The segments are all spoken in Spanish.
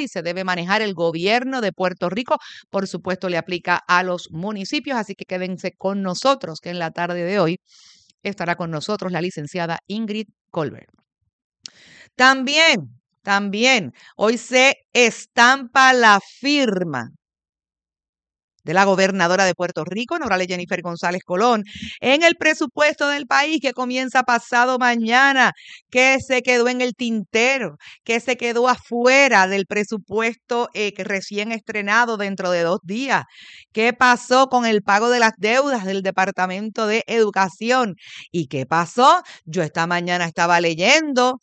y se debe manejar el gobierno de Puerto Rico. Por supuesto, le aplica a los municipios, así que quédense con nosotros, que en la tarde de hoy estará con nosotros la licenciada Ingrid Colbert. También, hoy se estampa la firma de la gobernadora de Puerto Rico, Norale Jennifer González Colón, en el presupuesto del país que comienza pasado mañana, que se quedó en el tintero, que se quedó afuera del presupuesto que recién estrenado dentro de 2 días. ¿Qué pasó con el pago de las deudas del Departamento de Educación? ¿Y qué pasó? Yo esta mañana estaba leyendo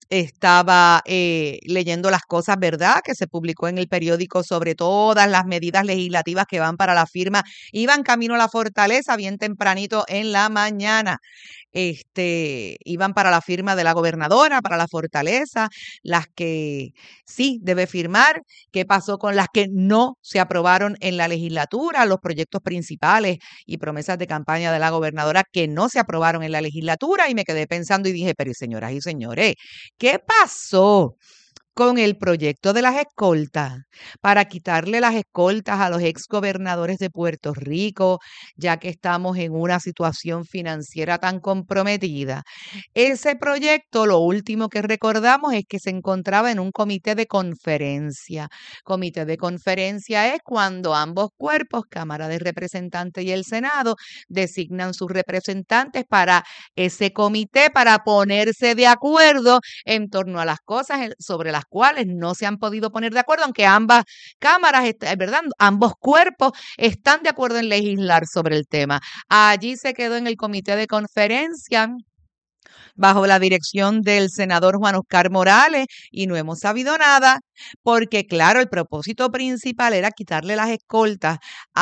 las cosas, ¿verdad?, que se publicó en el periódico sobre todas las medidas legislativas que van para la firma. Iban camino a la fortaleza bien tempranito en la mañana. Iban para la firma de la gobernadora, para la fortaleza, las que sí debe firmar. ¿Qué pasó con las que no se aprobaron en la legislatura? Los proyectos principales y promesas de campaña de la gobernadora que no se aprobaron en la legislatura, y me quedé pensando y dije, pero señoras y señores, ¿qué pasó con el proyecto de las escoltas para quitarle las escoltas a los exgobernadores de Puerto Rico, ya que estamos en una situación financiera tan comprometida? Ese proyecto, lo último que recordamos es que se encontraba en un comité de conferencia. Comité de conferencia es cuando ambos cuerpos, Cámara de Representantes y el Senado, designan sus representantes para ese comité para ponerse de acuerdo en torno a las cosas sobre las cuales no se han podido poner de acuerdo, aunque ambas cámaras, ¿verdad?, ambos cuerpos están de acuerdo en legislar sobre el tema. Allí se quedó en el comité de conferencia bajo la dirección del senador Juan Oscar Morales, y no hemos sabido nada porque, claro, el propósito principal era quitarle las escoltas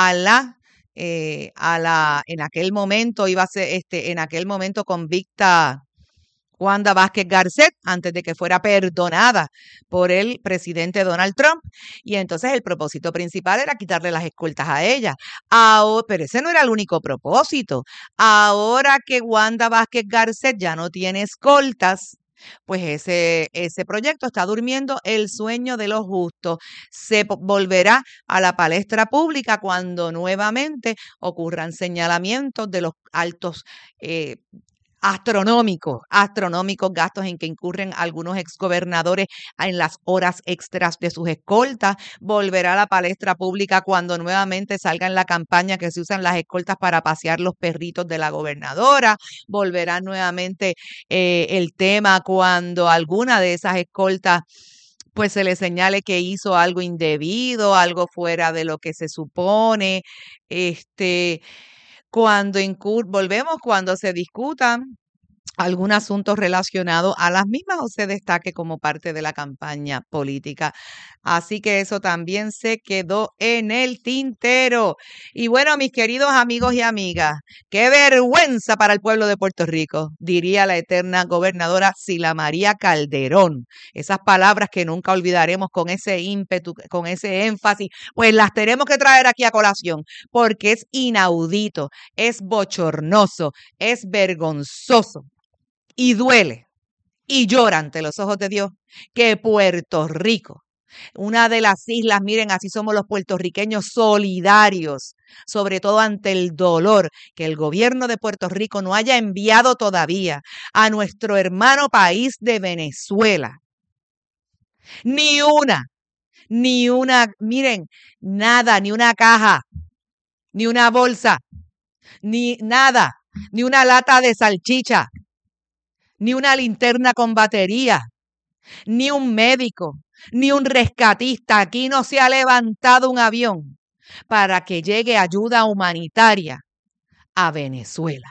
en aquel momento iba a ser, en aquel momento convicta Wanda Vázquez Garcet, antes de que fuera perdonada por el presidente Donald Trump. Y entonces el propósito principal era quitarle las escoltas a ella. Pero ese no era el único propósito. Ahora que Wanda Vázquez Garcet ya no tiene escoltas, pues ese proyecto está durmiendo el sueño de los justos. Se volverá a la palestra pública cuando nuevamente ocurran señalamientos de los altos astronómicos gastos en que incurren algunos exgobernadores en las horas extras de sus escoltas. Volverá a la palestra pública cuando nuevamente salga en la campaña que se usan las escoltas para pasear los perritos de la gobernadora. Volverá nuevamente el tema cuando alguna de esas escoltas pues se le señale que hizo algo indebido, algo fuera de lo que se supone. Volvemos cuando se discutan algún asunto relacionado a las mismas o se destaque como parte de la campaña política. Así que eso también se quedó en el tintero. Y bueno, mis queridos amigos y amigas, qué vergüenza para el pueblo de Puerto Rico, diría la eterna gobernadora Sila María Calderón. Esas palabras que nunca olvidaremos con ese ímpetu, con ese énfasis, pues las tenemos que traer aquí a colación, porque es inaudito, es bochornoso, es vergonzoso. Y duele y llora ante los ojos de Dios que Puerto Rico, una de las islas, miren, así somos los puertorriqueños, solidarios, sobre todo ante el dolor, que el gobierno de Puerto Rico no haya enviado todavía a nuestro hermano país de Venezuela ni una, miren, nada, ni una caja, ni una bolsa, ni nada, ni una lata de salchicha, ni una linterna con batería, ni un médico, ni un rescatista. Aquí no se ha levantado un avión para que llegue ayuda humanitaria a Venezuela.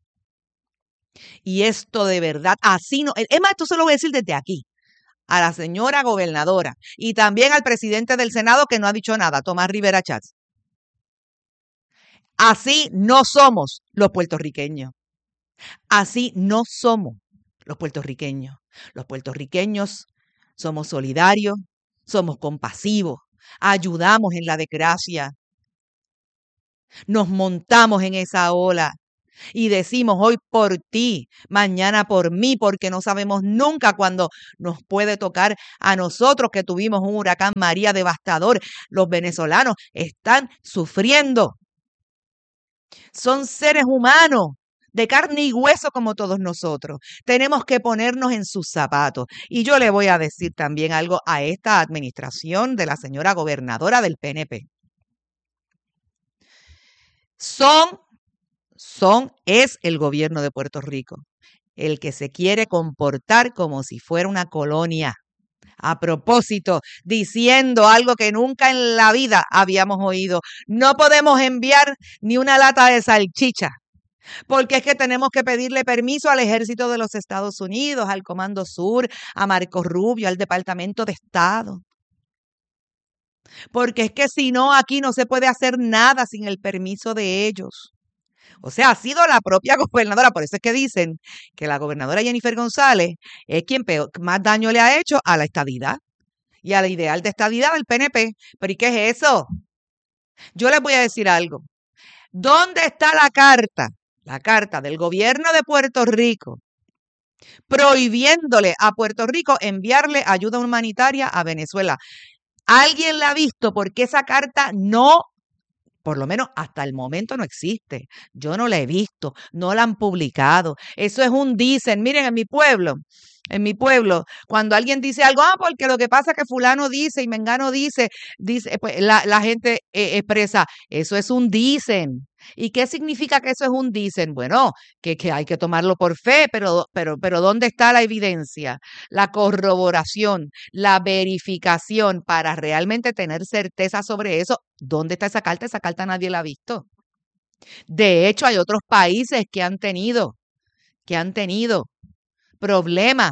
Y esto de verdad, así no, es más, esto se lo voy a decir desde aquí, a la señora gobernadora y también al presidente del Senado que no ha dicho nada, Tomás Rivera Chats. Así no somos los puertorriqueños. Así no somos los puertorriqueños. Los puertorriqueños somos solidarios, somos compasivos, ayudamos en la desgracia, nos montamos en esa ola Y decimos hoy por ti, mañana por mí, porque no sabemos nunca cuándo nos puede tocar a nosotros que tuvimos un huracán María devastador. Los venezolanos están sufriendo. Son seres humanos de carne y hueso como todos nosotros. Tenemos que ponernos en sus zapatos. Y yo le voy a decir también algo a esta administración de la señora gobernadora del PNP. Es el gobierno de Puerto Rico el que se quiere comportar como si fuera una colonia. A propósito, diciendo algo que nunca en la vida habíamos oído. No podemos enviar ni una lata de salchicha, porque es que tenemos que pedirle permiso al Ejército de los Estados Unidos, al Comando Sur, a Marco Rubio, al Departamento de Estado. Porque es que si no, aquí no se puede hacer nada sin el permiso de ellos. O sea, ha sido la propia gobernadora, por eso es que dicen que la gobernadora Jennifer González es quien más daño le ha hecho a la estadidad y al ideal de estadidad del PNP. ¿Pero y qué es eso? Yo les voy a decir algo. ¿Dónde está la carta? La carta del gobierno de Puerto Rico prohibiéndole a Puerto Rico enviarle ayuda humanitaria a Venezuela. ¿Alguien la ha visto? Porque esa carta no, por lo menos hasta el momento no existe. Yo no la he visto, no la han publicado. Eso es un dicen. Miren, en mi pueblo, cuando alguien dice algo, porque lo que pasa es que fulano dice y mengano dice, pues la gente expresa, eso es un dicen. ¿Y qué significa que eso es un dicen? Bueno, que hay que tomarlo por fe, pero ¿dónde está la evidencia? La corroboración, la verificación para realmente tener certeza sobre eso. ¿Dónde está esa carta? Esa carta nadie la ha visto. De hecho, hay otros países que han tenido problemas,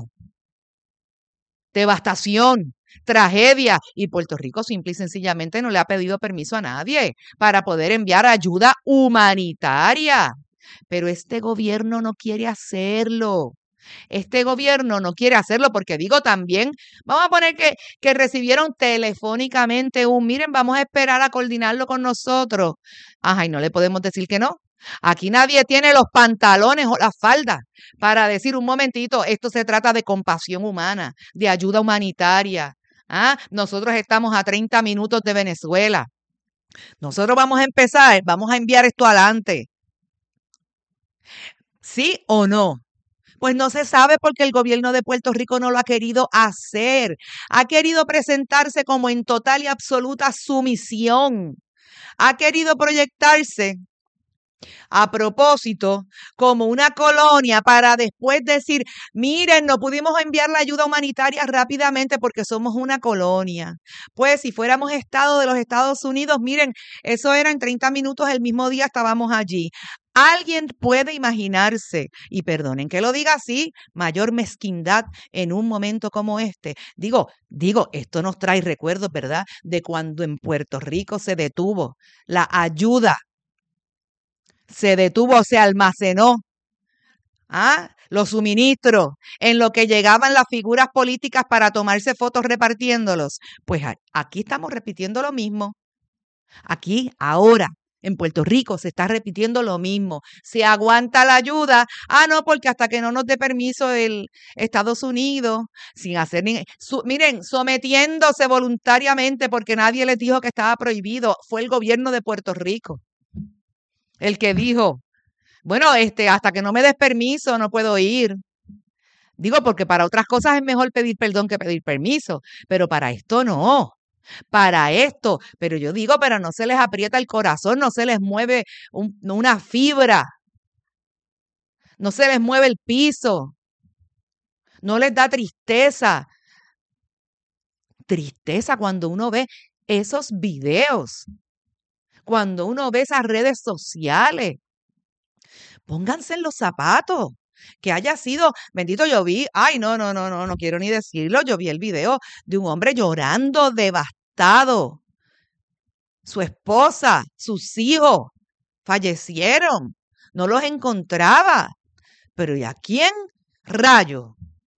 devastación, tragedia, y Puerto Rico simple y sencillamente no le ha pedido permiso a nadie para poder enviar ayuda humanitaria. Pero este gobierno no quiere hacerlo. Este gobierno no quiere hacerlo porque digo también, vamos a poner que recibieron telefónicamente miren, vamos a esperar a coordinarlo con nosotros. Ajá, y no le podemos decir que no. Aquí nadie tiene los pantalones o la falda para decir un momentito, esto se trata de compasión humana, de ayuda humanitaria. Nosotros estamos a 30 minutos de Venezuela. Nosotros vamos a empezar, vamos a enviar esto adelante. ¿Sí o no? Pues no se sabe porque el gobierno de Puerto Rico no lo ha querido hacer. Ha querido presentarse como en total y absoluta sumisión. Ha querido proyectarse a propósito como una colonia para después decir, miren, no pudimos enviar la ayuda humanitaria rápidamente porque somos una colonia. Pues si fuéramos Estado de los Estados Unidos, miren, eso era en 30 minutos, el mismo día estábamos allí. Alguien puede imaginarse, y perdonen que lo diga así, mayor mezquindad en un momento como este. Digo, esto nos trae recuerdos, ¿verdad? De cuando en Puerto Rico se detuvo la ayuda, se almacenó, los suministros, en lo que llegaban las figuras políticas para tomarse fotos repartiéndolos. Pues aquí estamos repitiendo lo mismo. Aquí, ahora, en Puerto Rico se está repitiendo lo mismo. Se aguanta la ayuda. No, porque hasta que no nos dé permiso el Estados Unidos, sin hacer miren, sometiéndose voluntariamente porque nadie les dijo que estaba prohibido. Fue el gobierno de Puerto Rico el que dijo, bueno, hasta que no me des permiso no puedo ir. Digo, porque para otras cosas es mejor pedir perdón que pedir permiso, pero para esto no. Para esto, pero yo digo, pero no se les aprieta el corazón, no se les mueve una fibra, no se les mueve el piso, no les da tristeza. Tristeza cuando uno ve esos videos, cuando uno ve esas redes sociales. Pónganse en los zapatos. Que haya sido, bendito, yo vi, no quiero ni decirlo, yo vi el video de un hombre llorando devastado. Su esposa, sus hijos fallecieron, no los encontraba. Pero ¿y a quién rayo?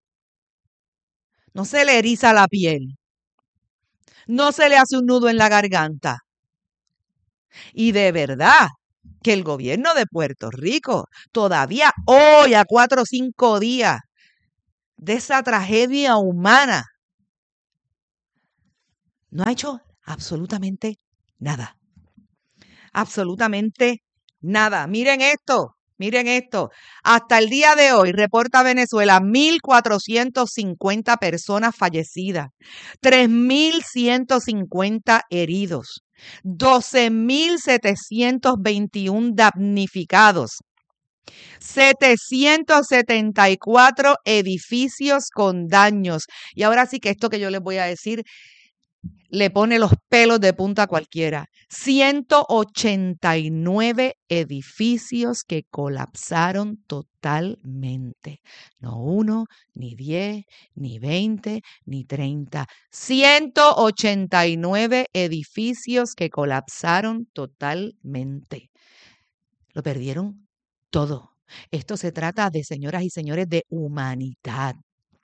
No se le eriza la piel, no se le hace un nudo en la garganta. Y de verdad que el gobierno de Puerto Rico, todavía hoy, a 4 o 5 días de esa tragedia humana, no ha hecho absolutamente nada. Absolutamente nada. Miren esto. Miren esto, hasta el día de hoy, reporta Venezuela, 1,450 personas fallecidas, 3,150 heridos, 12,721 damnificados, 774 edificios con daños. Y ahora sí que esto que yo les voy a decir le pone los pelos de punta a cualquiera. 189 edificios que colapsaron totalmente. No 1, ni 10, ni 20, ni 30. 189 edificios que colapsaron totalmente. Lo perdieron todo. Esto se trata de, señoras y señores, de humanidad.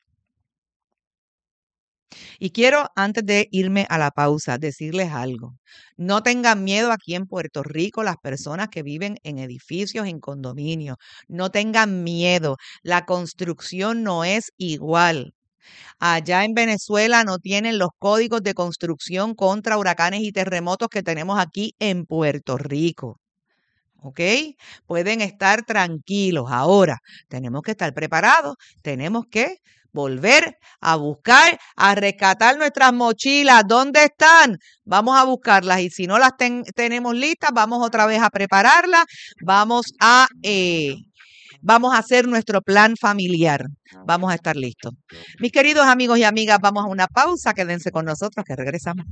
Y quiero, antes de irme a la pausa, decirles algo. No tengan miedo aquí en Puerto Rico las personas que viven en edificios, en condominios. No tengan miedo. La construcción no es igual. Allá en Venezuela no tienen los códigos de construcción contra huracanes y terremotos que tenemos aquí en Puerto Rico. ¿Ok? Pueden estar tranquilos. Ahora, tenemos que estar preparados. Tenemos que volver a buscar, a rescatar nuestras mochilas. ¿Dónde están? Vamos a buscarlas y si no las tenemos listas, vamos otra vez a prepararlas. Vamos a hacer nuestro plan familiar. Vamos a estar listos. Mis queridos amigos y amigas, vamos a una pausa. Quédense con nosotros que regresamos.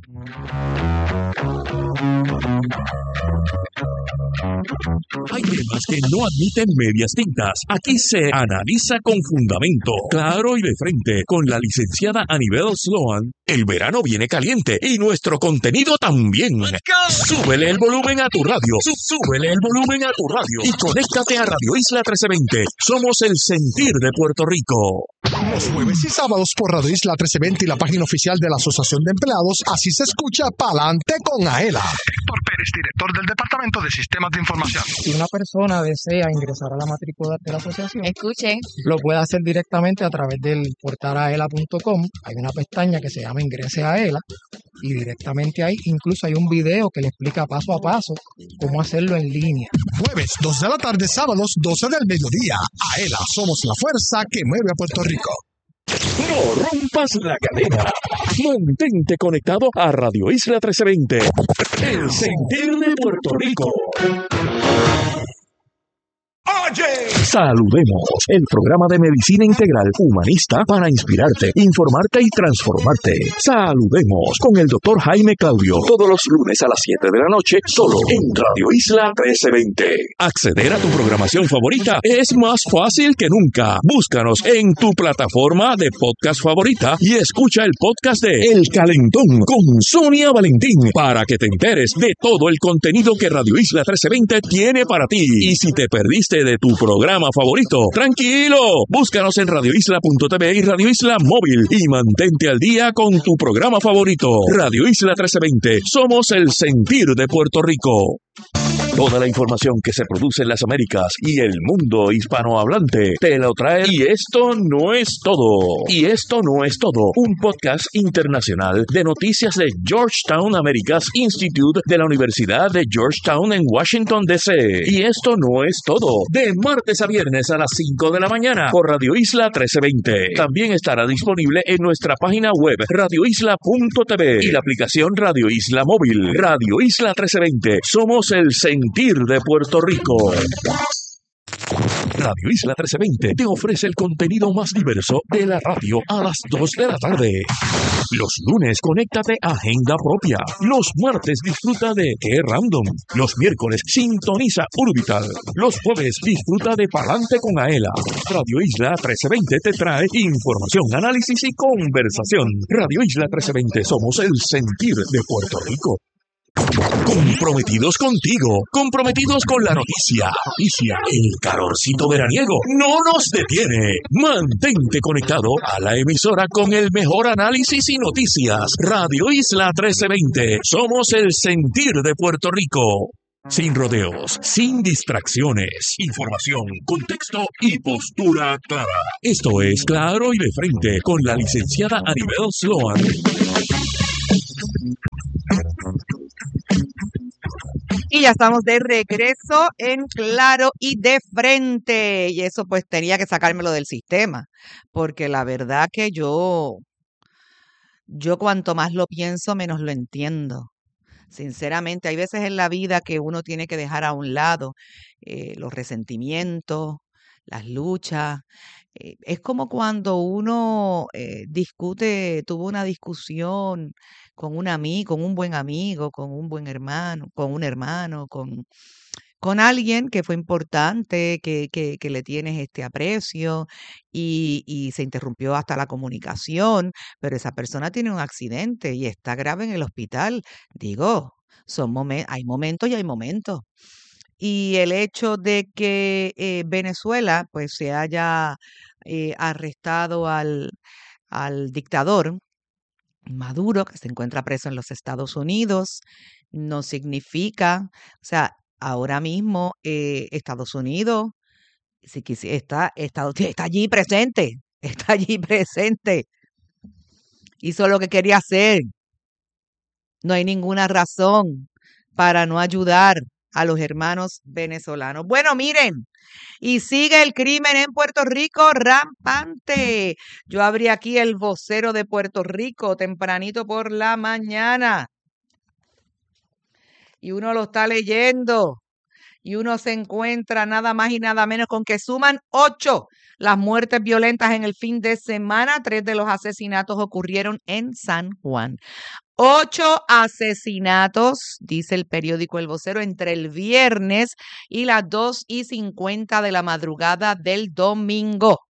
Hay temas que no admiten medias tintas. Aquí se analiza con fundamento, claro y de frente, con la licenciada Anibel Sloan. El verano viene caliente y nuestro contenido también. Súbele el volumen a tu radio. Súbele el volumen a tu radio. Y conéctate a Radio Isla 1320. Somos el sentir de Puerto Rico. Los jueves y sábados por Radio Isla 1320 y la página oficial de la Asociación de Empleados. Así se escucha Pa'lante con Aela. Héctor Pérez, director del Departamento de Sistemas de Información. Si una persona desea ingresar a la matrícula de la asociación, escuchen, lo puede hacer directamente a través del portal aela.com. Hay una pestaña que se llama Ingrese a Aela y directamente ahí incluso hay un video que le explica paso a paso cómo hacerlo en línea. Jueves, 2 de la tarde, sábados, 12 del mediodía. Aela, somos la fuerza que mueve a Puerto Rico. No rompas la cadena. Mantente conectado a Radio Isla 1320. El sentir de Puerto Rico. Oye, Saludemos, el programa de medicina integral humanista para inspirarte, informarte y transformarte. Saludemos con el doctor Jaime Claudio, todos los lunes a las 7 de la noche, solo en Radio Isla 1320. Acceder a tu programación favorita es más fácil que nunca. Búscanos en tu plataforma de podcast favorita y escucha el podcast de El Calentón con Sonia Valentín para que te enteres de todo el contenido que Radio Isla 1320 tiene para ti. Y si te perdiste de tu programa favorito, tranquilo, búscanos en radioisla.tv y Radio Isla Móvil y mantente al día con tu programa favorito. Radio Isla 1320, somos el sentir de Puerto Rico. Toda la información que se produce en las Américas y el mundo hispanohablante te lo trae. Y esto no es todo. Y esto no es todo. Un podcast internacional de noticias de Georgetown Americas Institute de la Universidad de Georgetown en Washington, D.C. Y esto no es todo. De martes a viernes a las 5 de la mañana por Radio Isla 1320. También estará disponible en nuestra página web radioisla.tv y la aplicación Radio Isla Móvil. Radio Isla 1320. Somos el sentir de Puerto Rico. Radio Isla 1320 te ofrece el contenido más diverso de la radio a las 2 de la tarde. Los lunes, conéctate a Agenda Propia. Los martes, disfruta de Qué Random. Los miércoles, sintoniza Urbital. Los jueves, disfruta de Pa'lante con Aela. Radio Isla 1320 te trae información, análisis y conversación. Radio Isla 1320, somos el sentir de Puerto Rico. Comprometidos contigo, comprometidos con la noticia. El calorcito veraniego no nos detiene. Mantente conectado a la emisora con el mejor análisis y noticias. Radio Isla 1320, somos el sentir de Puerto Rico. Sin rodeos, sin distracciones. Información, contexto y postura clara. Esto es Claro y de Frente con la licenciada Anibel Sloan. Y ya estamos de regreso en Claro y de Frente. Y eso pues tenía que sacármelo del sistema, porque la verdad que yo cuanto más lo pienso, menos lo entiendo. Sinceramente, hay veces en la vida que uno tiene que dejar a un lado los resentimientos, las luchas. Es como cuando uno tuvo una discusión con un amigo, con un buen amigo, con un buen hermano, con un hermano, con alguien que fue importante, que le tienes este aprecio y se interrumpió hasta la comunicación, pero esa persona tiene un accidente y está grave en el hospital. Digo, hay momentos y hay momentos. Y el hecho de que Venezuela pues se haya arrestado al dictador Maduro, que se encuentra preso en los Estados Unidos, no significa, o sea, ahora mismo Estados Unidos está allí presente, está allí presente, hizo lo que quería hacer. No hay ninguna razón para no ayudar a los hermanos venezolanos. Bueno, miren, y sigue el crimen en Puerto Rico rampante. Yo abrí aquí el Vocero de Puerto Rico tempranito por la mañana y uno lo está leyendo y uno se encuentra nada más y nada menos con que suman 8 las muertes violentas en el fin de semana. 3 de los asesinatos ocurrieron en San Juan. 8 asesinatos, dice el periódico El Vocero, entre el viernes y las 2:50 de la madrugada del domingo.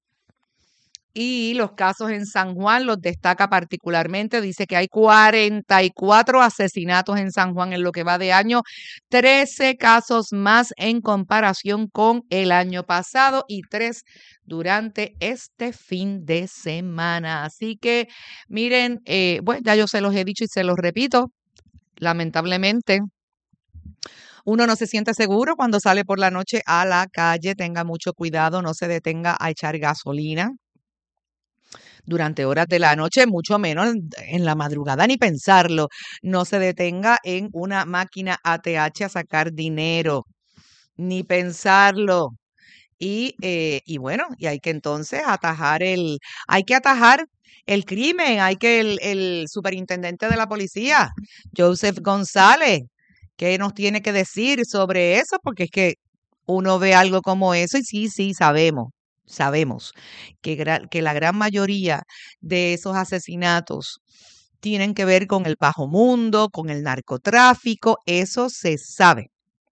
Y los casos en San Juan los destaca particularmente. Dice que hay 44 asesinatos en San Juan en lo que va de año, 13 casos más en comparación con el año pasado y 3 durante este fin de semana. Así que miren, bueno, ya yo se los he dicho y se los repito, lamentablemente. Uno no se siente seguro cuando sale por la noche a la calle. Tenga mucho cuidado, no se detenga a echar gasolina durante horas de la noche, mucho menos en la madrugada, ni pensarlo. No se detenga en una máquina ATH a sacar dinero, ni pensarlo. Y bueno, y hay que entonces hay que atajar el crimen, el superintendente de la policía, Joseph González, ¿qué nos tiene que decir sobre eso? Porque es que uno ve algo como eso y sí, sabemos que la gran mayoría de esos asesinatos tienen que ver con el bajo mundo, con el narcotráfico, eso se sabe.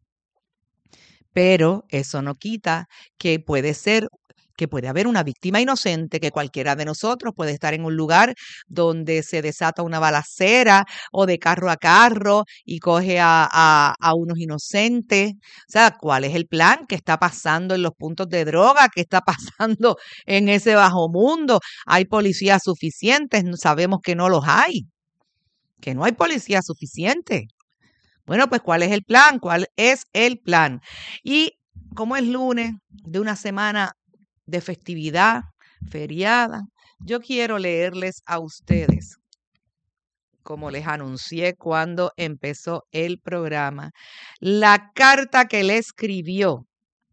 Pero eso no quita que puede haber una víctima inocente, que cualquiera de nosotros puede estar en un lugar donde se desata una balacera o de carro a carro y coge a unos inocentes. O sea, ¿cuál es el plan? ¿Qué está pasando en los puntos de droga? ¿Qué está pasando en ese bajo mundo? ¿Hay policías suficientes? Sabemos que no los hay, que no hay policías suficientes. Bueno, pues ¿cuál es el plan? ¿Cuál es el plan? Y como es lunes de una semana de festividad, feriada, yo quiero leerles a ustedes, como les anuncié cuando empezó el programa, la carta que le escribió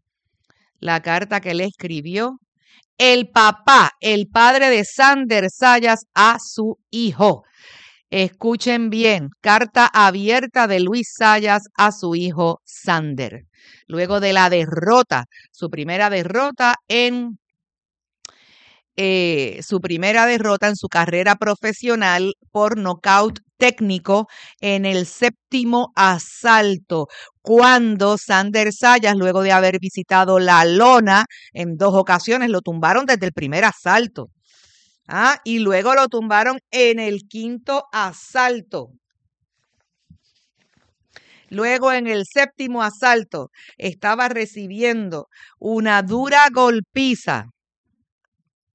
el papá, el padre de Sander Sayas a su hijo. Escuchen bien, carta abierta de Luis Sayas a su hijo Sander. Luego de la derrota, su primera derrota en su carrera profesional por nocaut técnico en el 7º asalto, cuando Sander Sayas, luego de haber visitado la lona en 2 ocasiones, lo tumbaron desde el primer asalto. Y luego lo tumbaron en el 5º asalto. Luego en el 7º asalto estaba recibiendo una dura golpiza,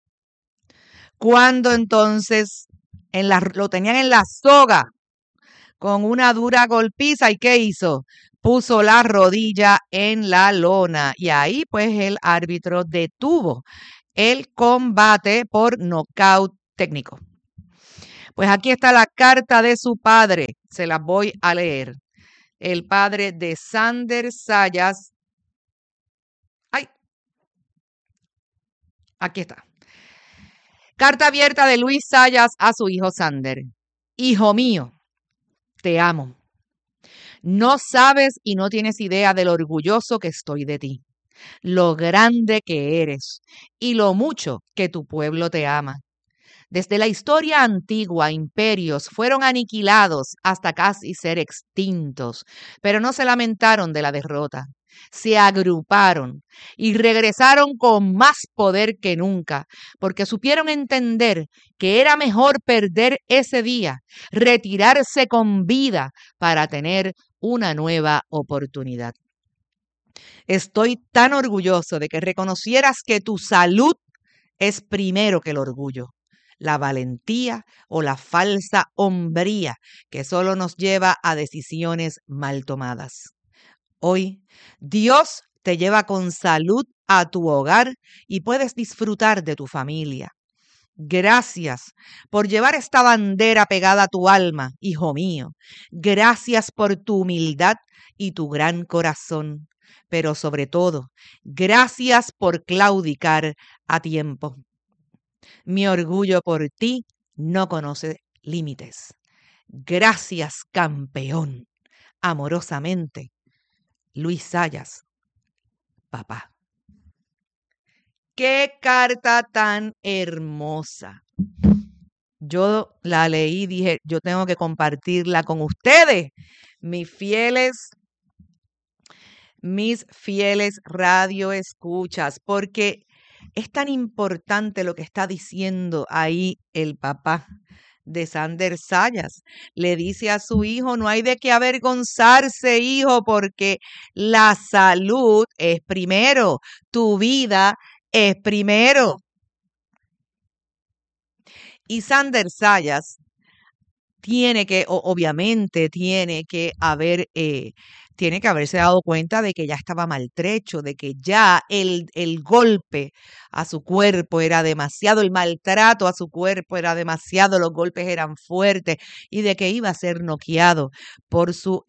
cuando entonces lo tenían en la soga con una dura golpiza. ¿Y qué hizo? Puso la rodilla en la lona y ahí pues el árbitro detuvo el combate por nocaut técnico. Pues aquí está la carta de su padre, se las voy a leer. El padre de Sander Sayas. ¡Ay! Aquí está. Carta abierta de Luis Sayas a su hijo Sander. Hijo mío, te amo. No sabes y no tienes idea de lo orgulloso que estoy de ti, lo grande que eres y lo mucho que tu pueblo te ama. Desde la historia antigua, imperios fueron aniquilados hasta casi ser extintos, pero no se lamentaron de la derrota. Se agruparon y regresaron con más poder que nunca, porque supieron entender que era mejor perder ese día, retirarse con vida para tener una nueva oportunidad. Estoy tan orgulloso de que reconocieras que tu salud es primero que el orgullo, la valentía o la falsa hombría que solo nos lleva a decisiones mal tomadas. Hoy, Dios te lleva con salud a tu hogar y puedes disfrutar de tu familia. Gracias por llevar esta bandera pegada a tu alma, hijo mío. Gracias por tu humildad y tu gran corazón. Pero sobre todo, gracias por claudicar a tiempo. Mi orgullo por ti no conoce límites. Gracias, campeón. Amorosamente, Luis Sayas, papá. ¡Qué carta tan hermosa! Yo la leí y dije, yo tengo que compartirla con ustedes, mis fieles radioescuchas, porque es tan importante lo que está diciendo ahí el papá de Sander Sayas. Le dice a su hijo, no hay de qué avergonzarse, hijo, porque la salud es primero, tu vida es primero. Y Sander Sayas obviamente tiene que haberse dado cuenta de que ya estaba maltrecho, de que ya el golpe a su cuerpo era demasiado, el maltrato a su cuerpo era demasiado, los golpes eran fuertes y de que iba a ser noqueado por su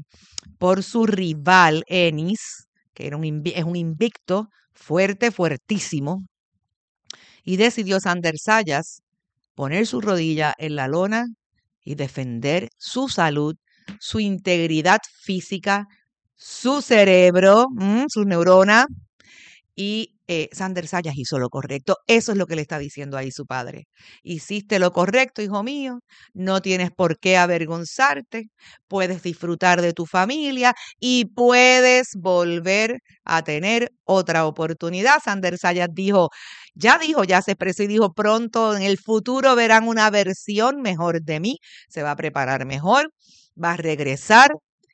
rival Ennis, que es un invicto fuerte, fuertísimo. Y decidió Sander Sayas poner su rodilla en la lona y defender su salud, su integridad física, su cerebro, sus neuronas. Y Sander Sayas hizo lo correcto. Eso es lo que le está diciendo ahí su padre. Hiciste lo correcto, hijo mío. No tienes por qué avergonzarte. Puedes disfrutar de tu familia y puedes volver a tener otra oportunidad. Sander Sayas ya se expresó y dijo, pronto en el futuro verán una versión mejor de mí. Se va a preparar mejor. Va a regresar.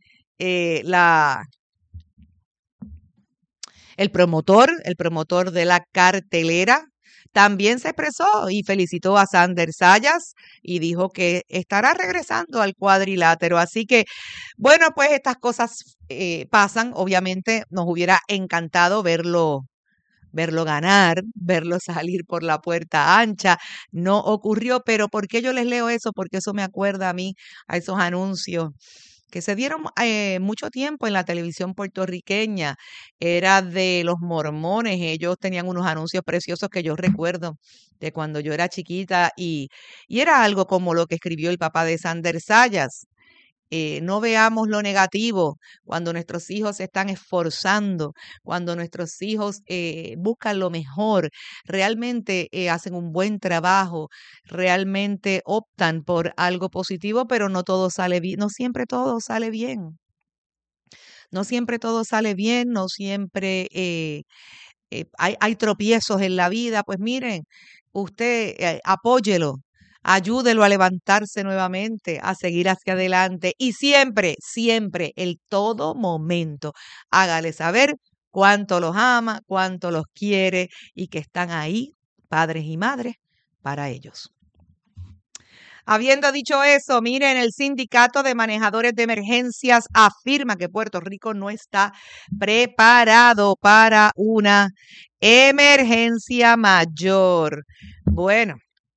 El promotor de la cartelera, también se expresó y felicitó a Sander Sayas y dijo que estará regresando al cuadrilátero. Así que, bueno, pues estas cosas pasan. Obviamente nos hubiera encantado verlo ganar, verlo salir por la puerta ancha. No ocurrió, pero ¿por qué yo les leo eso? Porque eso me acuerda a mí, a esos anuncios que se dieron mucho tiempo en la televisión puertorriqueña. Era de los mormones. Ellos tenían unos anuncios preciosos que yo recuerdo de cuando yo era chiquita y era algo como lo que escribió el papá de Sander Sayas. No veamos lo negativo cuando nuestros hijos se están esforzando, cuando nuestros hijos buscan lo mejor, realmente hacen un buen trabajo, realmente optan por algo positivo, pero no todo sale bien, no siempre todo sale bien. No siempre todo sale bien, no siempre hay tropiezos en la vida. Pues miren, usted apóyelo, ayúdelo a levantarse nuevamente, a seguir hacia adelante y siempre, siempre, en todo momento, hágale saber cuánto los ama, cuánto los quiere y que están ahí, padres y madres, para ellos. Habiendo dicho eso, miren, el Sindicato de Manejadores de Emergencias afirma que Puerto Rico no está preparado para una emergencia mayor. Bueno,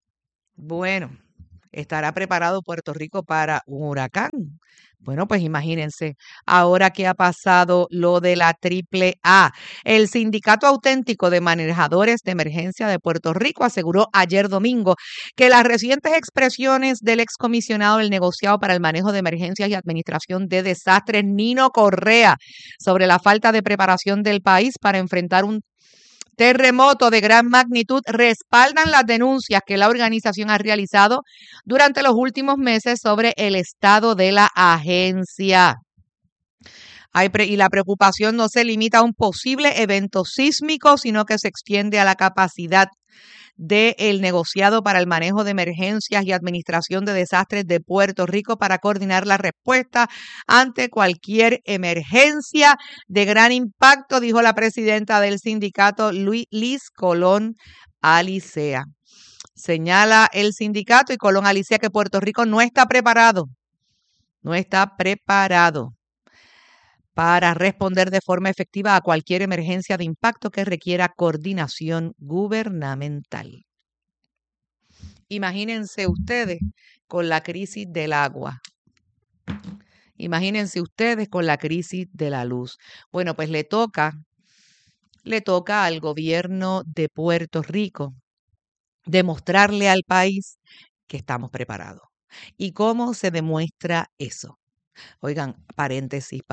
¿estará preparado Puerto Rico para un huracán? Bueno, pues imagínense, ahora que ha pasado lo de la AAA, el Sindicato Auténtico de Manejadores de Emergencia de Puerto Rico aseguró ayer domingo que las recientes expresiones del excomisionado del negociado para el manejo de emergencias y administración de desastres, Nino Correa, sobre la falta de preparación del país para enfrentar un terremoto de gran magnitud respaldan las denuncias que la organización ha realizado durante los últimos meses sobre el estado de la agencia. Y la preocupación no se limita a un posible evento sísmico, sino que se extiende a la capacidad del negociado para el manejo de emergencias y administración de desastres de Puerto Rico para coordinar la respuesta ante cualquier emergencia de gran impacto, dijo la presidenta del sindicato, Liz Colón Alicea. Señala el sindicato y Colón Alicea que Puerto Rico no está preparado para responder de forma efectiva a cualquier emergencia de impacto que requiera coordinación gubernamental. Imagínense ustedes con la crisis del agua. Imagínense ustedes con la crisis de la luz. Bueno, pues le toca al gobierno de Puerto Rico demostrarle al país que estamos preparados. ¿Y cómo se demuestra eso? Oigan, paréntesis.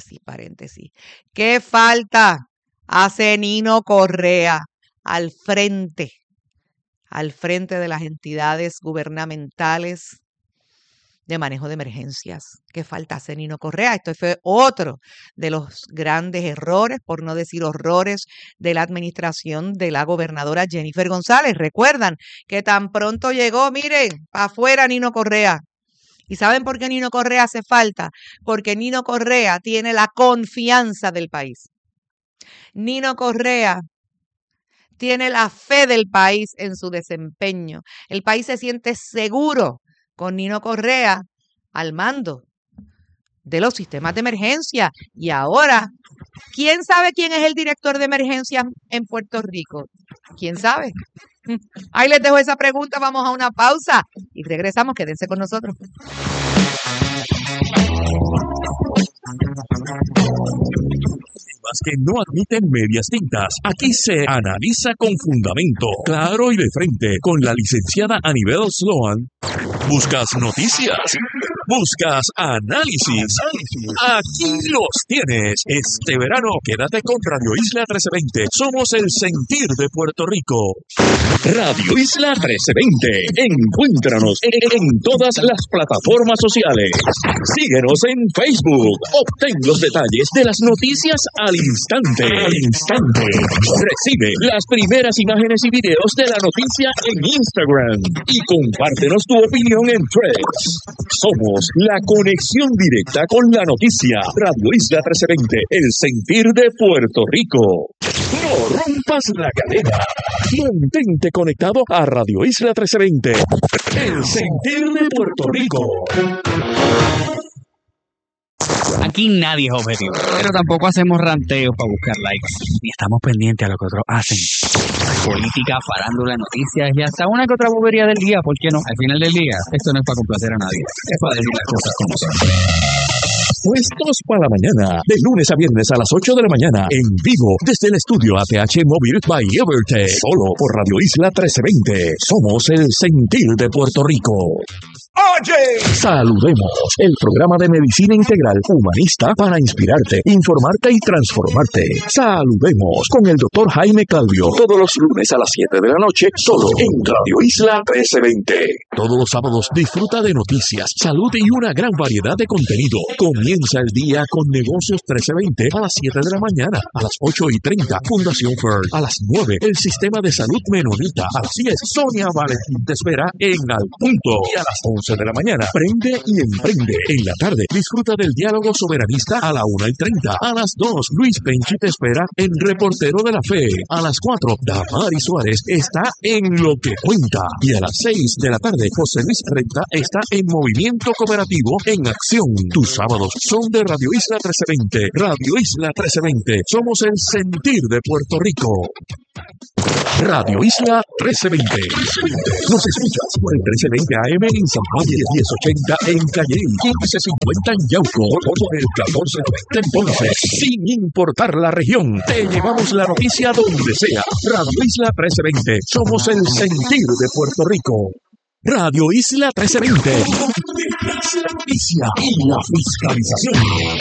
¿Qué falta hace Nino Correa al frente de las entidades gubernamentales de manejo de emergencias? ¿Qué falta hace Nino Correa? Esto fue otro de los grandes errores, por no decir horrores, de la administración de la gobernadora Jennifer González. Recuerdan que tan pronto llegó, miren, para afuera Nino Correa. ¿Y saben por qué Nino Correa hace falta? Porque Nino Correa tiene la confianza del país. Nino Correa tiene la fe del país en su desempeño. El país se siente seguro con Nino Correa al mando de los sistemas de emergencia. Y ahora, ¿quién sabe quién es el director de emergencias en Puerto Rico? ¿Quién sabe? Ahí les dejo esa pregunta, vamos a una pausa y regresamos, quédense con nosotros. Que no admiten medias tintas. Aquí se analiza con fundamento, claro y de frente, con la licenciada Anibel Sloan. ¿Buscas noticias? ¿Buscas análisis? Aquí los tienes. Este verano quédate con Radio Isla 1320. Somos el sentir de Puerto Rico. Radio Isla 1320. Encuéntranos en todas las plataformas sociales. Síguenos en Facebook. Obtén los detalles de las noticias al instante. Recibe las primeras imágenes y videos de la noticia en Instagram y compártenos tu opinión en Threads. Somos la conexión directa con la noticia. Radio Isla 1320, el sentir de Puerto Rico. No rompas la cadena. Mantente conectado a Radio Isla 1320, el sentir de Puerto Rico. Aquí nadie es objetivo, pero tampoco hacemos ranteos para buscar likes, ni estamos pendientes a lo que otros hacen. Política, farándula, noticias y hasta una que otra bobería del día, ¿por qué no? Al final del día, esto no es para complacer a nadie, es para decir las cosas como son. Puestos para la mañana, de lunes a viernes a las 8 de la mañana, en vivo, desde el estudio ATH Móvil by Evertech, solo por Radio Isla 1320. Somos el sentir de Puerto Rico. ¡Oye! Saludemos, el programa de medicina integral humanista para inspirarte, informarte y transformarte. Saludemos con el Dr. Jaime Claudio, todos los lunes a las 7 de la noche, solo en Radio Isla 1320. Todos los sábados disfruta de noticias, salud y una gran variedad de contenido. Comienza el día con Negocios 1320 a las 7 de la mañana, a las 8:30, Fundación Fern, a las 9, el Sistema de Salud Menonita, a las 10, Sonia Valentín te espera en Al Punto, y a las 11 11 de la mañana. Prende y emprende. En la tarde, disfruta del diálogo soberanista a la 1:30. A las 2, Luis Penchi te espera en Reportero de la Fe. A las 4, Damari Suárez está en Lo que Cuenta. Y a las 6 de la tarde, José Luis Renta está en Movimiento Cooperativo en Acción. Tus sábados son de Radio Isla 1320. Radio Isla 1320. Somos el sentir de Puerto Rico. Radio Isla 1320. Nos escuchas por el 1320 AM en San Juan, 1080 en Calle, 1550 en Yauco, por el 1490 en Ponce. Sin importar la región, te llevamos la noticia donde sea. Radio Isla 1320. Somos el sentir de Puerto Rico. Radio Isla 1320. La noticia y la fiscalización.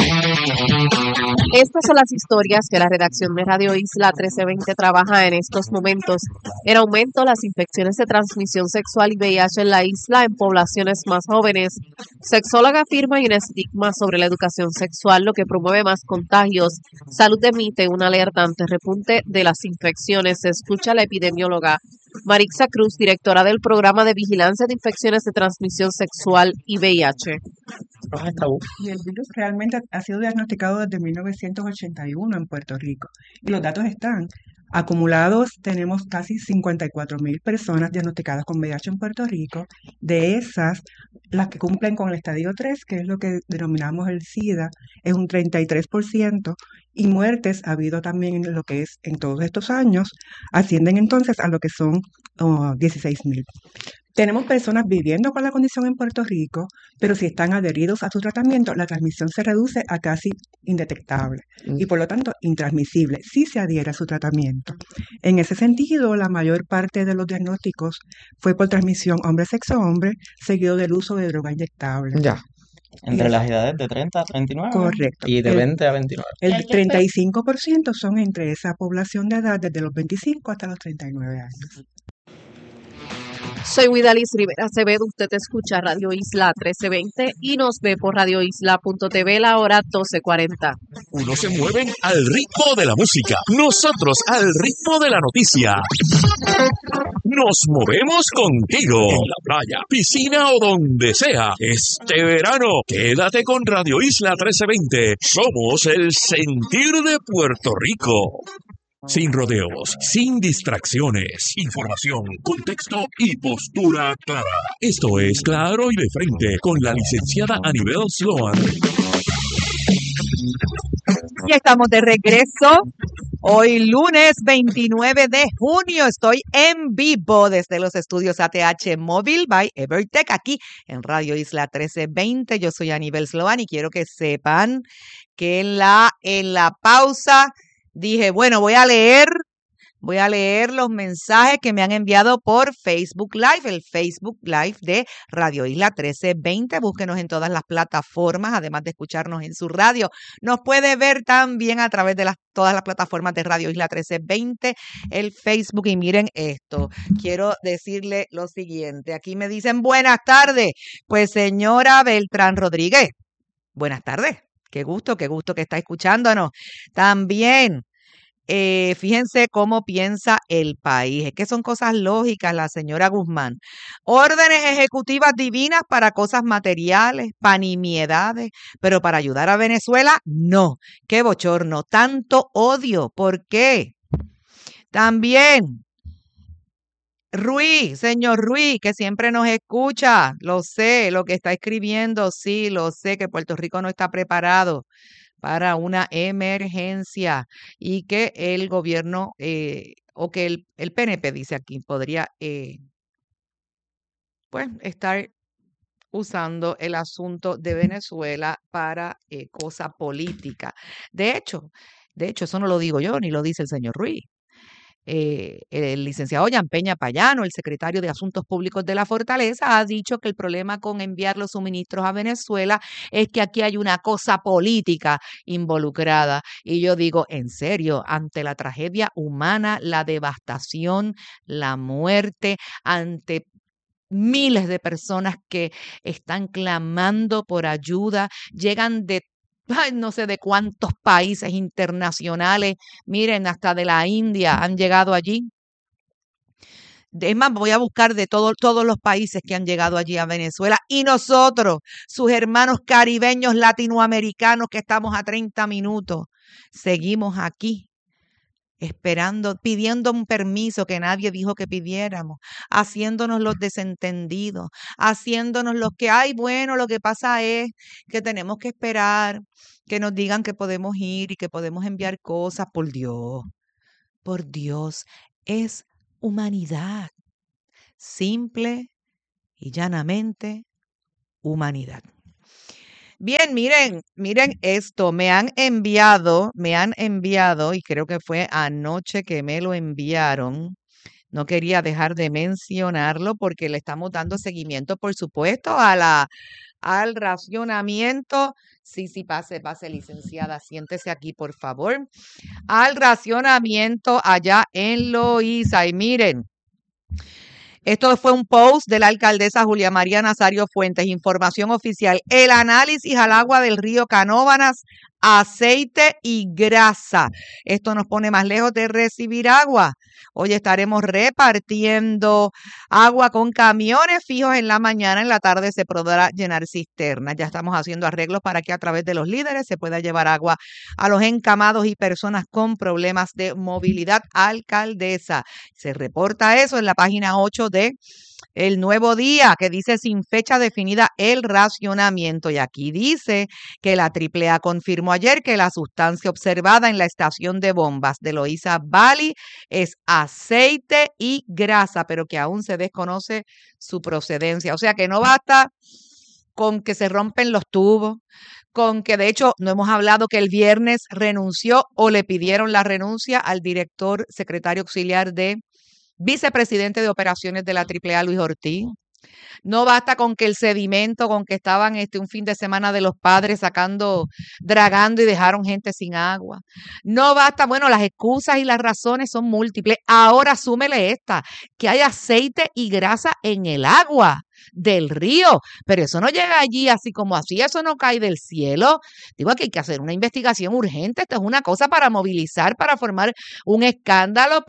Estas son las historias que la redacción de Radio Isla 1320 trabaja en estos momentos. En aumento las infecciones de transmisión sexual y VIH en la isla en poblaciones más jóvenes. Sexóloga afirma hay un estigma sobre la educación sexual, lo que promueve más contagios. Salud emite una alerta ante repunte de las infecciones. Se escucha a la epidemióloga Marixa Cruz, directora del Programa de Vigilancia de Infecciones de Transmisión Sexual y VIH. Y el virus realmente ha sido diagnosticado desde 1981 en Puerto Rico. Y los datos están acumulados. Tenemos casi 54,000 personas diagnosticadas con VIH en Puerto Rico. De esas, las que cumplen con el estadio 3, que es lo que denominamos el SIDA, es un 33%. Y muertes ha habido también en lo que es en todos estos años, ascienden entonces a lo que son 16,000. Tenemos personas viviendo con la condición en Puerto Rico, pero si están adheridos a su tratamiento, la transmisión se reduce a casi indetectable y por lo tanto intransmisible si se adhiere a su tratamiento. En ese sentido, la mayor parte de los diagnósticos fue por transmisión hombre-sexo-hombre, seguido del uso de droga inyectable. Ya. Entre las edades de 30 a 39. Correcto. Y de 20 a 29. El 35% son entre esa población de edad desde los 25 hasta los 39 años. Soy Widalis Rivera Acevedo, usted escucha Radio Isla 1320 y nos ve por radioisla.tv la hora 12:40. Unos se mueven al ritmo de la música, nosotros al ritmo de la noticia. Nos movemos contigo, en la playa, piscina o donde sea. Este verano, quédate con Radio Isla 1320. Somos el sentir de Puerto Rico. Sin rodeos, sin distracciones, información, contexto y postura clara. Esto es Claro y de Frente con la licenciada Anibel Sloan. Ya estamos de regreso. Hoy lunes 29 de junio estoy en vivo desde los estudios ATH Móvil by Evertech aquí en Radio Isla 1320. Yo soy Anibel Sloan y quiero que sepan que en la pausa dije, bueno, voy a leer los mensajes que me han enviado por Facebook Live, el Facebook Live de Radio Isla 1320. Búsquenos en todas las plataformas, además de escucharnos en su radio. Nos puede ver también a través de todas las plataformas de Radio Isla 1320, el Facebook. Y miren esto, quiero decirle lo siguiente. Aquí me dicen, buenas tardes. Pues señora Beltrán Rodríguez, buenas tardes. Qué gusto que está escuchándonos. También, fíjense cómo piensa el país. Es que son cosas lógicas, la señora Guzmán. Órdenes ejecutivas divinas para cosas materiales, para nimiedades, pero para ayudar a Venezuela, no. Qué bochorno, tanto odio. ¿Por qué? También, Ruiz, señor Ruiz, que siempre nos escucha, lo sé, lo que está escribiendo, sí, lo sé, que Puerto Rico no está preparado para una emergencia y que el gobierno o que el PNP, dice aquí, podría pues estar usando el asunto de Venezuela para cosa política. De hecho, eso no lo digo yo, ni lo dice el señor Ruiz. El licenciado Jan Peña Payano, el secretario de Asuntos Públicos de la Fortaleza, ha dicho que el problema con enviar los suministros a Venezuela es que aquí hay una cosa política involucrada. Y yo digo, en serio, ante la tragedia humana, la devastación, la muerte, ante miles de personas que están clamando por ayuda, llegan de no sé de cuántos países internacionales, miren, hasta de la India han llegado allí. Es más, voy a buscar de todos los países que han llegado allí a Venezuela y nosotros, sus hermanos caribeños latinoamericanos que estamos a 30 minutos, seguimos aquí esperando, pidiendo un permiso que nadie dijo que pidiéramos, haciéndonos los desentendidos, haciéndonos los que, ay, bueno, lo que pasa es que tenemos que esperar que nos digan que podemos ir y que podemos enviar cosas. Por Dios, es humanidad, simple y llanamente humanidad. Bien, miren esto, me han enviado, y creo que fue anoche que me lo enviaron. No quería dejar de mencionarlo porque le estamos dando seguimiento, por supuesto, al racionamiento. Sí, pase, licenciada, siéntese aquí, por favor. Al racionamiento allá en Loíza. Y miren, esto fue un post de la alcaldesa Julia María Nazario Fuentes, información oficial. El análisis al agua del río Canóvanas, aceite y grasa. Esto nos pone más lejos de recibir agua. Hoy estaremos repartiendo agua con camiones fijos en la mañana. En la tarde se podrá llenar cisternas. Ya estamos haciendo arreglos para que a través de los líderes se pueda llevar agua a los encamados y personas con problemas de movilidad. Alcaldesa. Se reporta eso en la página 8 de El Nuevo Día, que dice sin fecha definida el racionamiento. Y aquí dice que la AAA confirmó ayer que la sustancia observada en la estación de bombas de Loíza Valley es aceite y grasa, pero que aún se desconoce su procedencia. O sea que no basta con que se rompen los tubos, con que de hecho no hemos hablado que el viernes renunció o le pidieron la renuncia al director secretario auxiliar de vicepresidente de operaciones de la AAA, Luis Ortiz. No basta con que el sedimento, con que estaban un fin de semana de los padres dragando y dejaron gente sin agua. No basta, bueno, las excusas y las razones son múltiples. Ahora súmele esta, que hay aceite y grasa en el agua del río, pero eso no llega allí así como así, eso no cae del cielo. Digo que hay que hacer una investigación urgente. Esto es una cosa para movilizar, para formar un escándalo,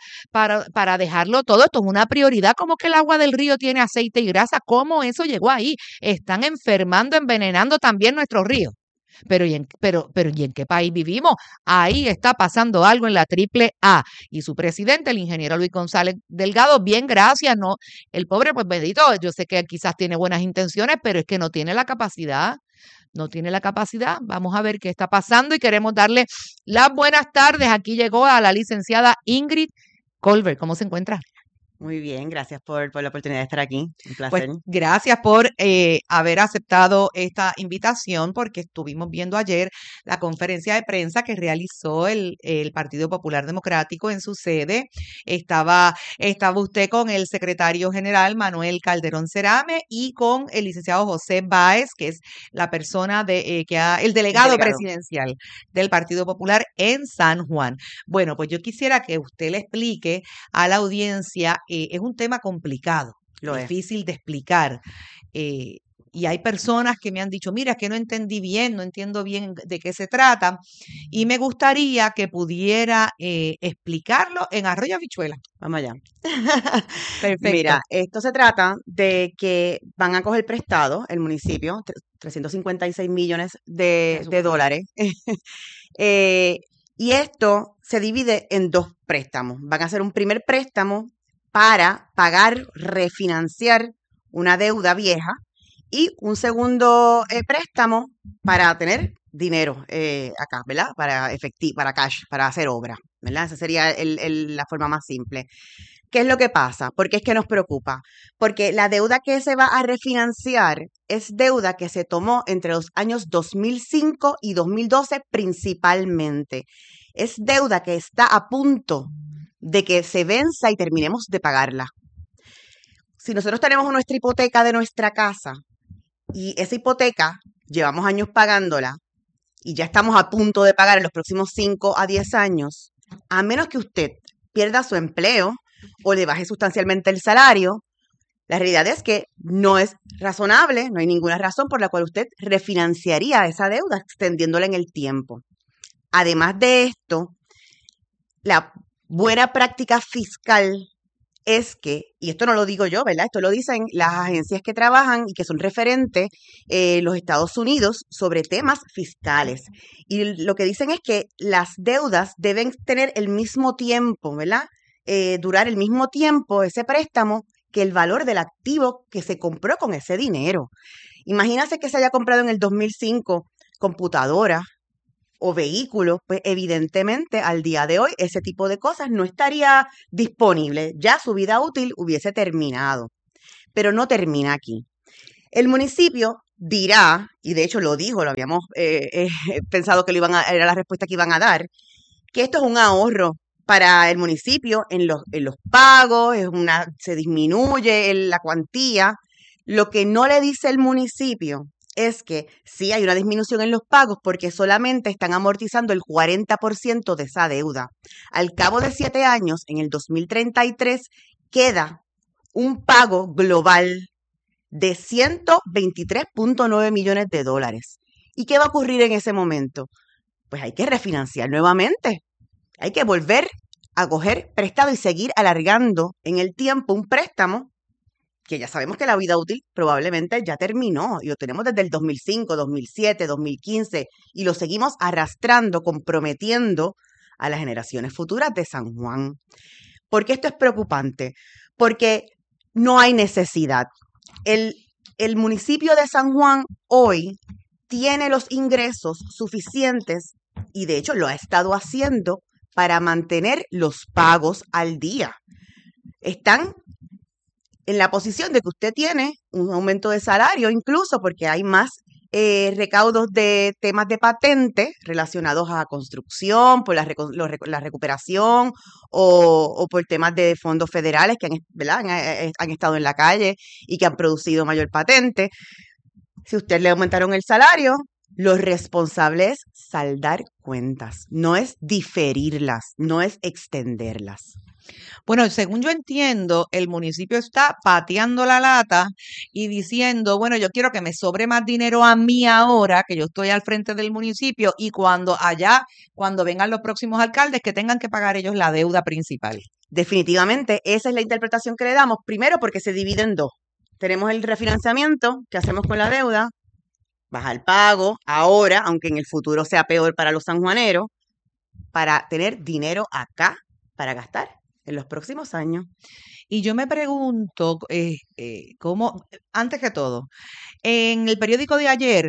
para dejarlo todo. Esto es una prioridad. ¿Cómo que el agua del río tiene aceite y grasa? ¿Cómo eso llegó ahí? Están enfermando, envenenando también nuestros ríos. Pero ¿y en qué país vivimos? Ahí está pasando algo en la AAA. Y su presidente, el ingeniero Luis González Delgado, bien, gracias, ¿no? El pobre, pues bendito, yo sé que quizás tiene buenas intenciones, pero es que no tiene la capacidad. No tiene la capacidad. Vamos a ver qué está pasando y queremos darle las buenas tardes. Aquí llegó a la licenciada Ingrid Colbert. ¿Cómo se encuentra? Muy bien, gracias por la oportunidad de estar aquí. Un Pues placer. gracias por haber aceptado esta invitación, porque estuvimos viendo ayer la conferencia de prensa que realizó el Partido Popular Democrático en su sede. Estaba usted con el secretario general Manuel Calderón Cerame y con el licenciado José Báez, que es la persona el delegado Delegado. presidencial del Partido Popular en San Juan. Bueno, pues yo quisiera que usted le explique a la audiencia. Es un tema complicado, Lo es. difícil de explicar. Y hay personas que me han dicho, mira, es que no entendí bien, no entiendo bien de qué se trata. Y me gustaría que pudiera explicarlo en arroz y habichuela. Vamos allá. Perfecto. Mira, esto se trata de que van a coger prestado el municipio, 356 millones de dólares. Y esto se divide en dos préstamos. Van a hacer un primer préstamo para pagar, refinanciar una deuda vieja y un segundo préstamo para tener dinero acá, ¿verdad? Para cash, para hacer obra, ¿verdad? Esa sería la forma más simple. ¿Qué es lo que pasa? ¿Por qué es que nos preocupa? Porque la deuda que se va a refinanciar es deuda que se tomó entre los años 2005 y 2012 principalmente. Es deuda que está a punto de que se venza y terminemos de pagarla. Si nosotros tenemos nuestra hipoteca de nuestra casa y esa hipoteca llevamos años pagándola y ya estamos a punto de pagar en los próximos 5 a 10 años, a menos que usted pierda su empleo o le baje sustancialmente el salario, la realidad es que no es razonable, no hay ninguna razón por la cual usted refinanciaría esa deuda extendiéndola en el tiempo. Además de esto, la buena práctica fiscal es que, y esto no lo digo yo, ¿verdad? Esto lo dicen las agencias que trabajan y que son referentes los Estados Unidos sobre temas fiscales. Y lo que dicen es que las deudas deben tener el mismo tiempo, ¿verdad? Durar el mismo tiempo ese préstamo que el valor del activo que se compró con ese dinero. Imagínate que se haya comprado en el 2005 computadora o vehículos, pues evidentemente al día de hoy ese tipo de cosas no estaría disponible. Ya su vida útil hubiese terminado, pero no termina aquí. El municipio dirá, y de hecho lo dijo, lo habíamos pensado que era la respuesta que iban a dar, que esto es un ahorro para el municipio en los pagos, se disminuye la cuantía. Lo que no le dice el municipio es que sí hay una disminución en los pagos porque solamente están amortizando el 40% de esa deuda. Al cabo de 7 años, en el 2033, queda un pago global de $123.9 millones. ¿Y qué va a ocurrir en ese momento? Pues hay que refinanciar nuevamente. Hay que volver a coger prestado y seguir alargando en el tiempo un préstamo que ya sabemos que la vida útil probablemente ya terminó y lo tenemos desde el 2005, 2007, 2015 y lo seguimos arrastrando, comprometiendo a las generaciones futuras de San Juan. ¿Por qué esto es preocupante? Porque no hay necesidad. El municipio de San Juan hoy tiene los ingresos suficientes y de hecho lo ha estado haciendo para mantener los pagos al día. Están en la posición de que usted tiene un aumento de salario, incluso porque hay más recaudos de temas de patente relacionados a construcción, por la recuperación o por temas de fondos federales que han estado en la calle y que han producido mayor patente. Si usted le aumentaron el salario, lo responsable es saldar cuentas, no es diferirlas, no es extenderlas. Bueno, según yo entiendo, el municipio está pateando la lata y diciendo, bueno, yo quiero que me sobre más dinero a mí ahora, que yo estoy al frente del municipio, y cuando vengan los próximos alcaldes, que tengan que pagar ellos la deuda principal. Definitivamente, esa es la interpretación que le damos. Primero, porque se divide en dos. Tenemos el refinanciamiento que hacemos con la deuda, baja el pago ahora, aunque en el futuro sea peor para los sanjuaneros, para tener dinero acá para gastar en los próximos años. Y yo me pregunto, cómo, antes que todo, en el periódico de ayer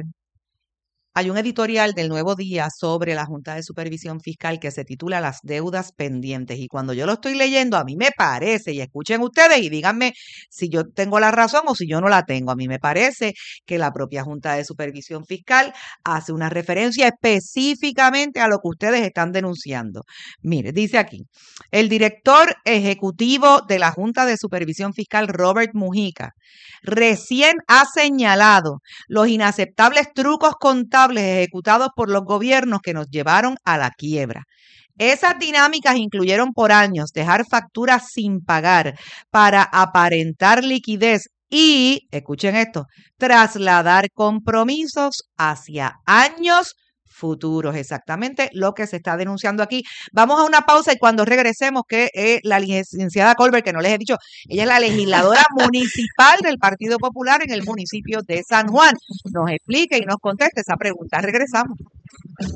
hay un editorial del Nuevo Día sobre la Junta de Supervisión Fiscal que se titula Las deudas pendientes. Y cuando yo lo estoy leyendo, a mí me parece, y escuchen ustedes y díganme si yo tengo la razón o si yo no la tengo, a mí me parece que la propia Junta de Supervisión Fiscal hace una referencia específicamente a lo que ustedes están denunciando. Mire, dice aquí, el director ejecutivo de la Junta de Supervisión Fiscal, Robert Mujica, recién ha señalado los inaceptables trucos contables ejecutados por los gobiernos que nos llevaron a la quiebra. Esas dinámicas incluyeron por años dejar facturas sin pagar para aparentar liquidez y, escuchen esto, trasladar compromisos hacia años futuros, exactamente lo que se está denunciando aquí. Vamos a una pausa y cuando regresemos, que la licenciada Colbert, que no les he dicho, ella es la legisladora municipal del Partido Popular en el municipio de San Juan, nos explique y nos conteste esa pregunta. Regresamos.